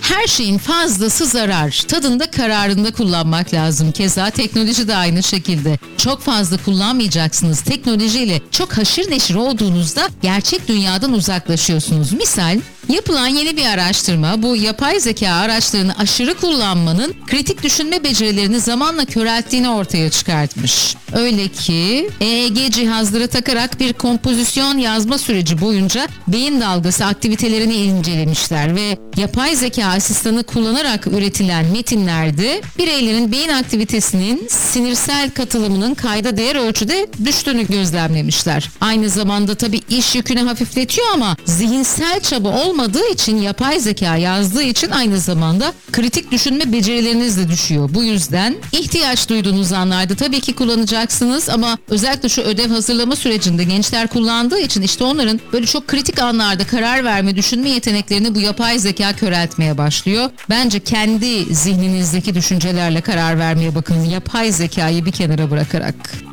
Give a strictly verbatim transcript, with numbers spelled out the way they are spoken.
Her şeyin fazlası zarar. Tadında kararında kullanmak lazım. Keza teknoloji de aynı şekilde. Çok fazla kullanmayacaksınız. Teknolojiyle çok haşır neşir olduğunuzda gerçek dünyadan uzaklaşıyorsunuz. Misal yapılan yeni bir araştırma bu yapay zeka araçlarını aşırı kullanmanın kritik düşünme becerilerini zamanla körelttiğini ortaya çıkartmış. Öyle ki E E G cihazları takarak bir kompozisyon yazma süreci boyunca beyin dalgası aktivitelerini incelemişler ve yapay zeka asistanı kullanarak üretilen metinlerde bireylerin beyin aktivitesinin sinirsel katılımının kayda değer ölçüde düştüğünü gözlemlemişler. Aynı zamanda tabii iş yükünü hafifletiyor ama zihinsel çaba olmadığı için yapay zeka yazdığı için aynı zamanda kritik düşünme becerileriniz de düşüyor. Bu yüzden ihtiyaç duyduğunuz anlarda tabii ki kullanacaksınız ama özellikle şu ödev hazırlama sürecinde gençler kullandığı için işte onların böyle çok kritik anlarda karar verme, düşünme yeteneklerini bu yapay zeka köreltmeye başlıyor. Bence kendi zihninizdeki düşüncelerle karar vermeye bakın, yapay zekayı bir kenara bırakarak.